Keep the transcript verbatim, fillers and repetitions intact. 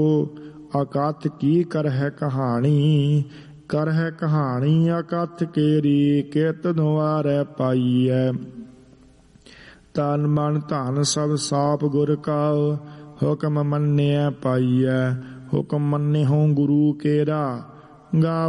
ਅਕਥ ਕੀ ਕਰਹਿ ਕਹਾਣੀ, ਕਰਹਿ ਕਹਾਣੀ ਅਕਥ ਕੇਰੀ, ਕਿਤ ਦੁਆਰੈ ਪਾਈਐ। ਤਨ ਮਨ ਧਨ ਸਭ ਸਾਪ ਗੁਰ ਕਾ, ਹੁਕਮ ਮੰਨਿਐ ਪਾਈਐ। ਹੁਕਮ ਮੰਨਿਹੁ ਗੁਰੂ ਕੇਰਾ, ਗਾ